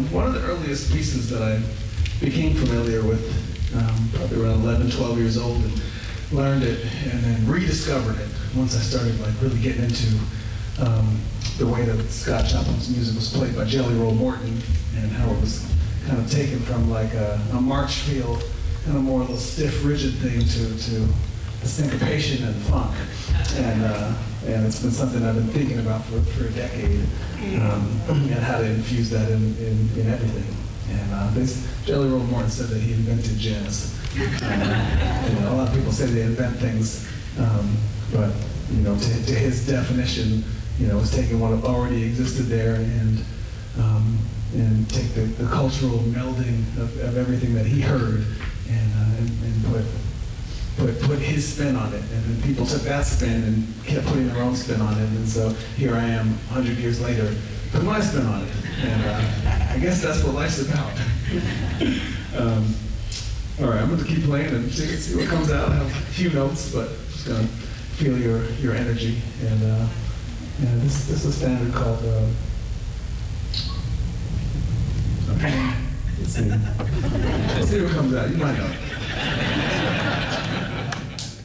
one of the earliest pieces that I became familiar with, probably around 11, 12 years old, and learned it and then rediscovered it once I started like really getting into the way that Scott Chopin's music was played by Jelly Roll Morton, and how it was kind of taken from like a march feel, kind of more a little stiff, rigid thing to the syncopation and funk. And it's been something I've been thinking about for a decade, and how to infuse that in everything. And Jelly Roll Morton said that he invented jazz. A lot of people say they invent things, but to his definition, it's taking what already existed there and take the cultural melding of everything that he heard and put his spin on it. And then people took that spin and kept putting their own spin on it. And so here I am 100 years later, put my spin on it. And I guess that's what life's about. All right, I'm going to keep playing and see what comes out. I have a few notes, but just going to feel your energy. And this is a standard called, okay, let's see what comes out. You might know it.